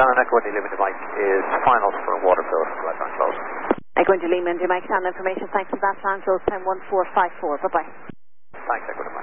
Shannon, Echo India Lima to Mike is finals for water flow. Right on close. Echo India Lima to Mike, Shannon information. Thanks for that. Plan close time 1454. Bye bye. Thanks, Echo to Mike.